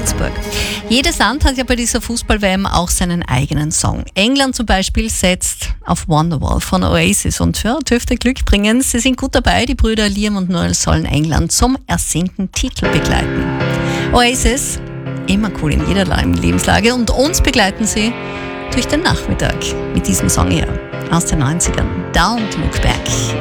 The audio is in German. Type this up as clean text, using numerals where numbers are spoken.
Salzburg. Jedes Land hat ja bei dieser Fußball-WM auch seinen eigenen Song. England zum Beispiel setzt auf Wonderwall von Oasis und ja, dürfte Glück bringen. Sie sind gut dabei, die Brüder Liam und Noel sollen England zum ersehnten Titel begleiten. Oasis, immer cool in jeder Lebenslage und uns begleiten sie durch den Nachmittag mit diesem Song hier aus den 90ern. Don't Look Back.